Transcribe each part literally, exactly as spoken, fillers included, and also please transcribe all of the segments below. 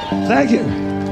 Thank you.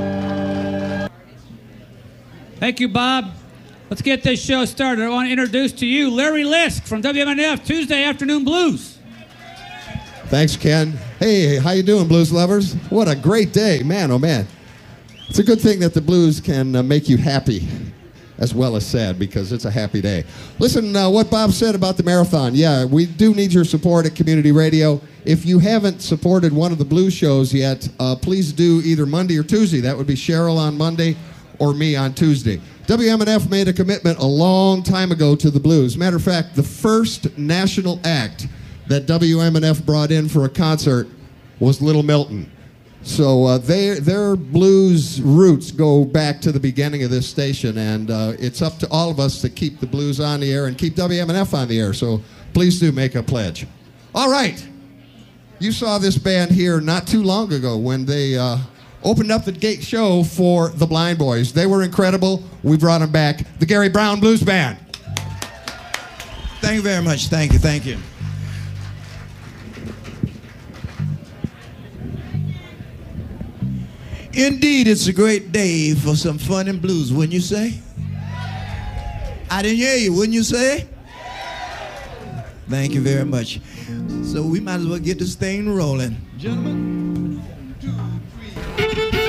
Thank you, Bob. Let's get this show started. I want to introduce to you Larry Lisk from W M N F Tuesday Afternoon Blues. Thanks, Ken. Hey, how you doing, blues lovers? What a great day. Man, oh man. It's a good thing that the blues can uh, make you happy as well as sad, because it's a happy day. Listen, uh, what Bob said about the marathon. Yeah, we do need your support at Community Radio. If you haven't supported one of the blues shows yet, uh, please do either Monday or Tuesday. That would be Cheryl on Monday or me on Tuesday. W M N F made a commitment a long time ago to the blues. Matter of fact, the first national act that W M N F brought in for a concert was Little Milton. So uh, they, their blues roots go back to the beginning of this station, and uh, it's up to all of us to keep the blues on the air and keep W M N F on the air, so please do make a pledge. All right. You saw this band here not too long ago when they uh, opened up the gate show for the Blind Boys. They were incredible. We brought them back. The Gary Brown Blues Band. Thank you very much. Thank you. Thank you. Indeed, it's a great day for some fun and blues, wouldn't you say? I didn't hear you, wouldn't you say? Thank you very much. So we might as well get this thing rolling. Gentlemen.